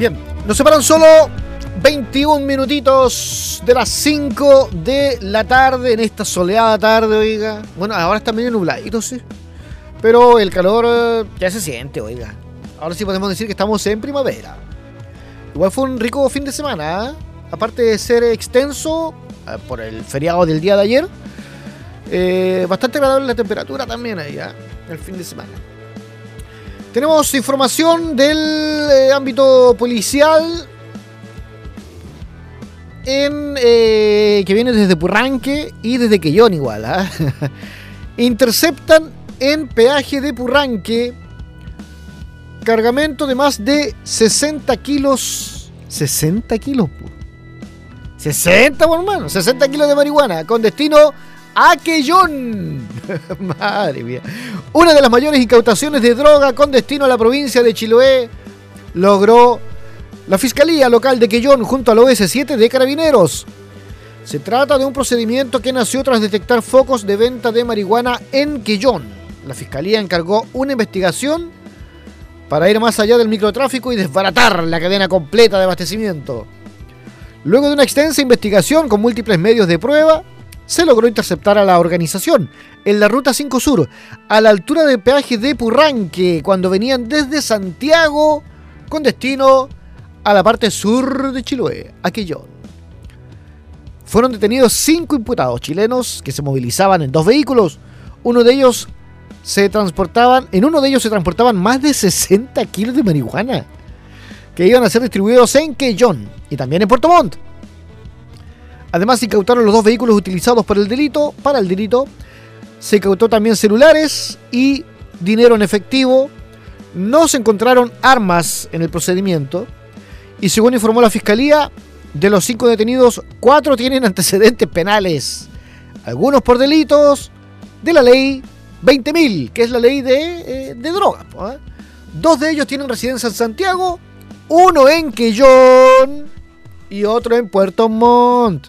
Bien, nos separan solo 21 minutitos de las 5 de la tarde en esta soleada tarde, oiga. Bueno, ahora está medio nubladito, sí. Pero el calor ya se siente, oiga. Ahora sí podemos decir que estamos en primavera. Igual fue un rico fin de semana, ¿eh? Aparte de ser extenso por el feriado del día de ayer, bastante agradable la temperatura también ahí, ¿eh? El fin de semana. Tenemos información del ámbito policial que viene desde Purranque y desde Quellón igual, ¿eh? Interceptan en peaje de Purranque cargamento de más de 60 kilos. 60 kilos, 60, por hermano. 60 kilos de marihuana con destino a Quellón. Madre mía. Una de las mayores incautaciones de droga con destino a la provincia de Chiloé logró la Fiscalía Local de Quellón junto al OS7 de Carabineros. Se trata de un procedimiento que nació tras detectar focos de venta de marihuana en Quellón. La Fiscalía encargó una investigación para ir más allá del microtráfico y desbaratar la cadena completa de abastecimiento. Luego de una extensa investigación con múltiples medios de prueba, se logró interceptar a la organización en la Ruta 5 Sur, a la altura del peaje de Purranque, cuando venían desde Santiago con destino a la parte sur de Chiloé, a Quellón. Fueron detenidos 5 imputados chilenos que se movilizaban en 2 vehículos. En uno de ellos se transportaban más de 60 kilos de marihuana que iban a ser distribuidos en Quellón y también en Puerto Montt. Además, se incautaron los 2 vehículos utilizados para el delito. Se incautó también celulares y dinero en efectivo. No se encontraron armas en el procedimiento. Y según informó la Fiscalía, de los 5 detenidos, 4 tienen antecedentes penales. Algunos por delitos de la ley 20.000, que es la ley de drogas. 2 de ellos tienen residencia en Santiago, 1 en Quellón y otro en Puerto Montt.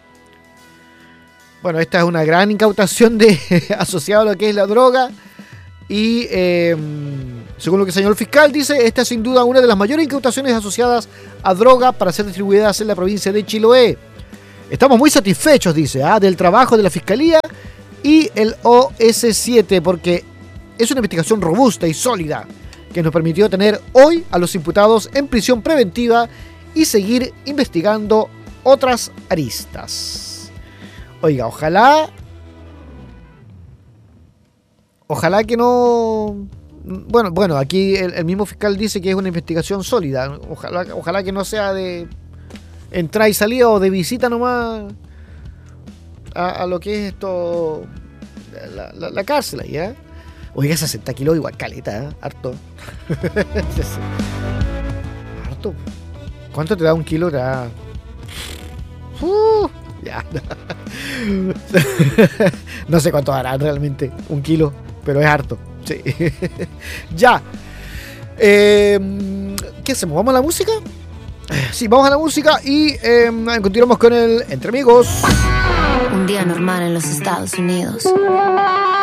Bueno, esta es una gran incautación asociada a lo que es la droga. Y según lo que señaló el fiscal, dice, esta es sin duda una de las mayores incautaciones asociadas a droga para ser distribuidas en la provincia de Chiloé. Estamos muy satisfechos, dice, del trabajo de la Fiscalía y el OS7, porque es una investigación robusta y sólida que nos permitió tener hoy a los imputados en prisión preventiva y seguir investigando otras aristas. Oiga, ojalá que no... Bueno, aquí el mismo fiscal dice que es una investigación sólida. Ojalá que no sea de entrada y salida o de visita nomás a lo que es esto, la cárcel ahí, ¿eh? Oiga, 60 kilos igual, caleta, ¿eh? Harto. Harto. ¿Cuánto te da un kilo? Te da... ya. No sé cuánto dará realmente un kilo, pero es harto. Sí. Ya. ¿Qué hacemos? ¿Vamos a la música? Sí, vamos a la música y continuamos con el Entre Amigos. Un día normal en los Estados Unidos.